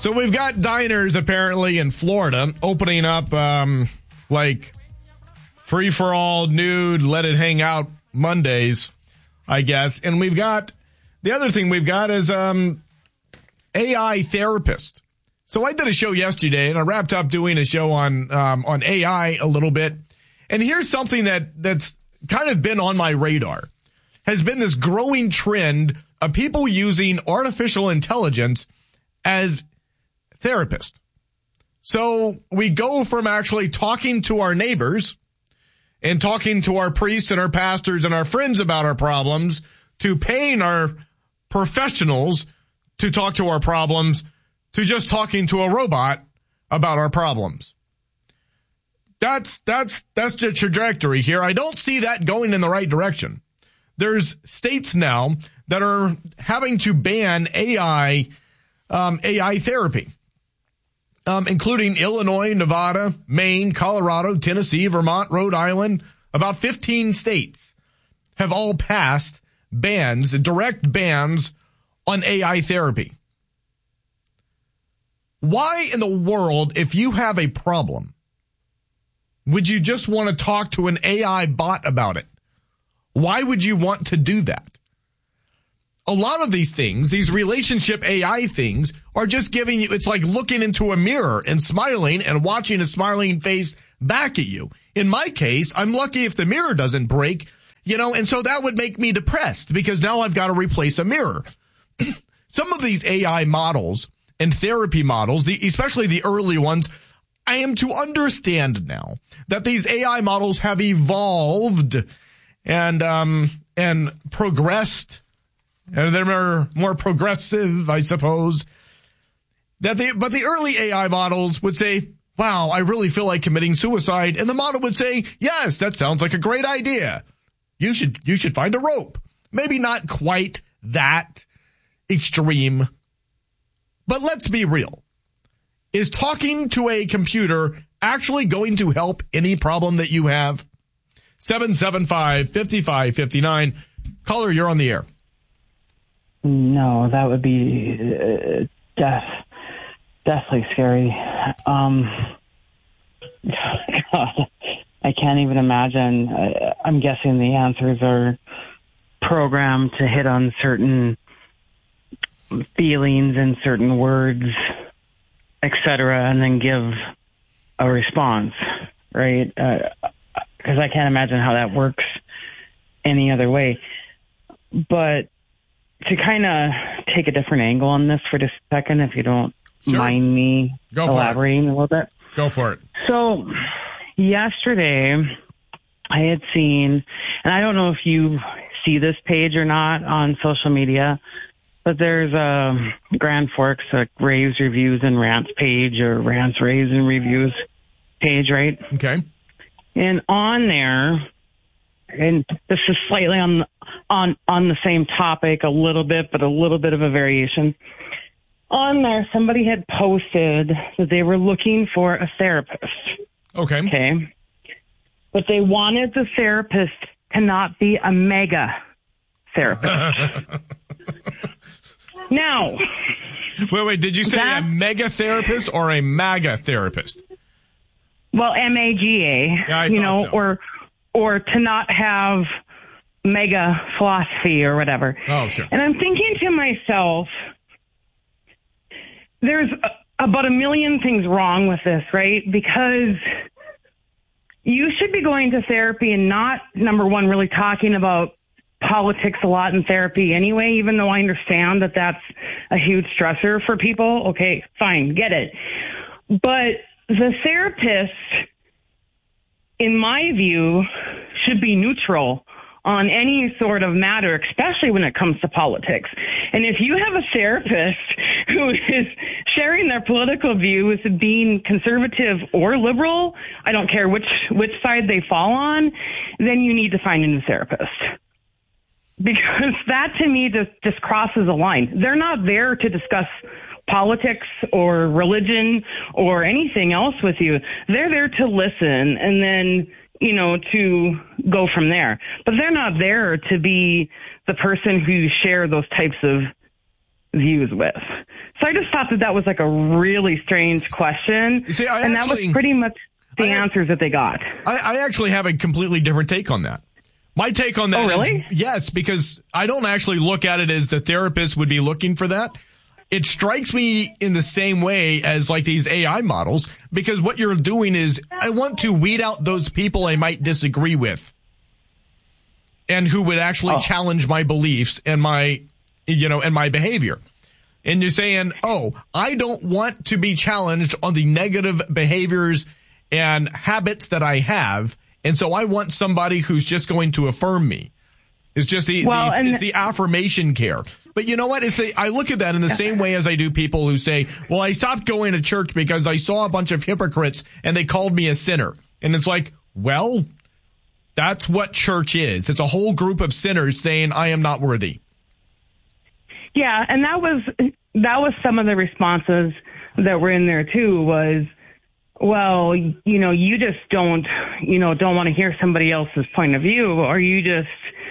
So we've got diners apparently in Florida opening up like free-for-all, nude, let it hang out Mondays, I guess. And we've got, the other thing we've got is AI therapist. So I did a show yesterday, and I wrapped up doing a show on AI a little bit. And here's something that's kind of been on my radar, has been this growing trend of people using artificial intelligence as therapists. So we go from actually talking to our neighbors and talking to our priests and our pastors and our friends about our problems to paying our professionals to talk to our problems to just talking to a robot about our problems. That's the trajectory here. I don't see that going in the right direction. There's states now that are having to ban AI therapy, including Illinois, Nevada, Maine, Colorado, Tennessee, Vermont, Rhode Island. About 15 states have all passed bans, direct bans on AI therapy. Why in the world, if you have a problem, would you just want to talk to an AI bot about it? Why would you want to do that? A lot of these things, these relationship AI things, are just giving you, it's like looking into a mirror and smiling and watching a smiling face back at you. In my case, I'm lucky if the mirror doesn't break, and so that would make me depressed because now I've got to replace a mirror. Some of these AI models and therapy models, especially the early ones, I am to understand now that these AI models have evolved and progressed, and they're more progressive, I suppose. But the early AI models would say, wow, I really feel like committing suicide. And the model would say, yes, that sounds like a great idea. You should find a rope. Maybe not quite that extreme, but let's be real. Is talking to a computer actually going to help any problem that you have? 775-5559. Caller, you're on the air. No, that would be deathly scary. God, I can't even imagine. I'm guessing the answers are programmed to hit on certain feelings and certain words, etc., and then give a response, right? Because I can't imagine how that works any other way. But to kind of take a different angle on this for just a second, if you don't mind me elaborating a little bit. Go for it. So yesterday I had seen, and I don't know if you see this page or not on social media, but there's a Grand Forks, a Raves Reviews and Rants page, or Rants, Raves and Reviews page, right? Okay. And on there, and this is slightly on the same topic a little bit, but a little bit of a variation. On there, somebody had posted that they were looking for a therapist. Okay. But they wanted the therapist to not be a mega therapist. Now. Wait, did you say a mega therapist or a MAGA therapist? Well, MAGA, yeah, so. or to not have mega philosophy or whatever. Oh, sure. And I'm thinking to myself, there's about a million things wrong with this, right? Because you should be going to therapy and not, number one, really talking about politics a lot in therapy anyway, even though I understand that that's a huge stressor for people. Okay, fine, get it. But the therapist, in my view, should be neutral on any sort of matter, especially when it comes to politics. And if you have a therapist who is sharing their political views being conservative or liberal, I don't care which side they fall on, then you need to find a new therapist. Because that, to me, just crosses a line. They're not there to discuss politics or religion or anything else with you. They're there to listen and then, to go from there. But they're not there to be the person who share those types of views with. So I just thought that was like a really strange question. You see, that was pretty much the answers that they got. I actually have a completely different take on that. My take on that is, yes, because I don't actually look at it as the therapist would be looking for that. It strikes me in the same way as like these AI models, because what you're doing is I want to weed out those people I might disagree with and who would actually challenge my beliefs and my, and my behavior. And you're saying, I don't want to be challenged on the negative behaviors and habits that I have. And so I want somebody who's just going to affirm me. It's just it's the affirmation care. But you know what? I look at that in the same way as I do people who say, well, I stopped going to church because I saw a bunch of hypocrites and they called me a sinner. And it's like, well, that's what church is. It's a whole group of sinners saying I am not worthy. Yeah, and that was some of the responses that were in there too, was, well, you just don't want to hear somebody else's point of view, or you just,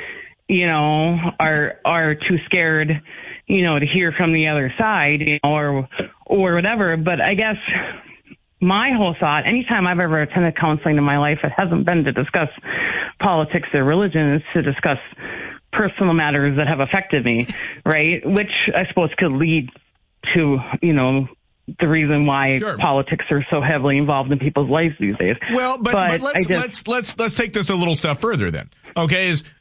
are too scared, to hear from the other side, or whatever. But I guess my whole thought, anytime I've ever attended counseling in my life, it hasn't been to discuss politics or religion. It's to discuss personal matters that have affected me, right? Which I suppose could lead to, the reason why politics are so heavily involved in people's lives these days. Well, but let's take this a little step further then. Okay,